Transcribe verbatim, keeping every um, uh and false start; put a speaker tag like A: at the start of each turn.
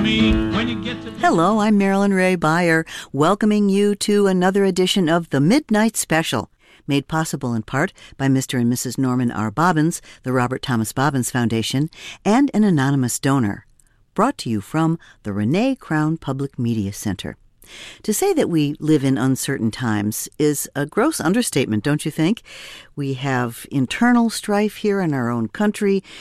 A: me when you get to...
B: Hello, I'm Marilyn Ray Beyer, welcoming you to another edition of the Midnight Special, made possible in part by Mister and Missus Norman R. Bobbins, the Robert Thomas Bobbins Foundation, and an anonymous donor. Brought to you from the Renee Crown Public Media Center. To say that we live in uncertain times is a gross understatement, don't you think? We have internal strife here in our own country.